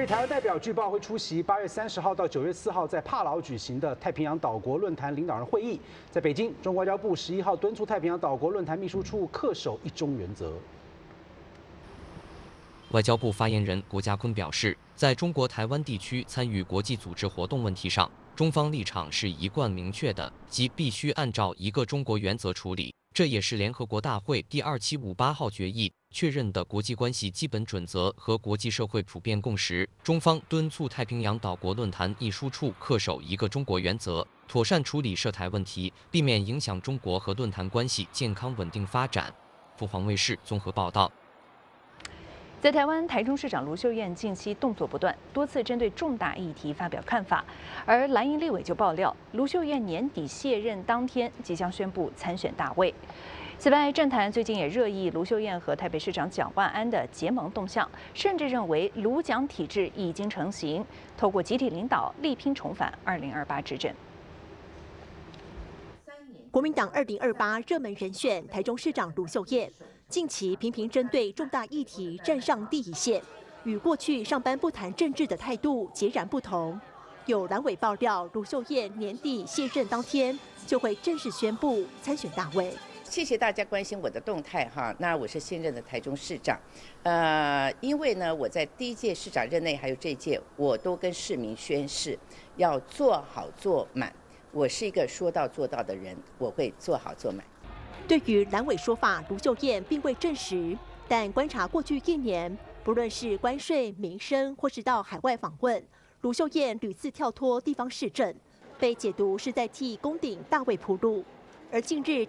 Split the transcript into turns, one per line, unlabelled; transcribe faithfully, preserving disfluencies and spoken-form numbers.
以台湾代表据报会出席八月三十号到九月四号在帕劳举行的太平洋岛国论坛领导人会议。在北京，中国外交部十一号敦促太平洋岛国论坛秘书处恪守一中原则。
外交部发言人郭家坤表示，在中国台湾地区参与国际组织活动问题上，中方立场是一贯明确的，即必须按照一个中国原则处理。这也是联合国大会第二七五八号决议确认的国际关系基本准则和国际社会普遍共识。中方敦促太平洋岛国论坛秘书处恪守一个中国原则，妥善处理涉台问题，避免影响中国和论坛关系健康稳定发展。凤凰卫视综合报道。
在台湾，台中市长卢秀燕近期动作不断，多次针对重大议题发表看法。而蓝营立委就爆料，卢秀燕年底卸任当天即将宣布参选大位。此外，政坛最近也热议卢秀燕和台北市长蒋万安的结盟动向，甚至认为卢蒋体制已经成型，透过集体领导力拼重返二零二八执政。
国民党二零二八热门人选台中市长卢秀燕。近期频频针对重大议题站上第一线，与过去上班不谈政治的态度截然不同。有蓝委爆料，卢秀燕年底卸任当天就会正式宣布参选大位。
谢谢大家关心我的动态哈。那我是现任的台中市长，呃，因为呢我在第一届市长任内还有这一届，我都跟市民宣誓要做好做满。我是一个说到做到的人，我会做好做满。
对于蓝委说法，卢秀燕并未证实，但观察过去一年，不论是关税、民生，或是到海外访问，卢秀燕屡次跳脱地方市政，被解读是在替攻顶大位铺路。而近日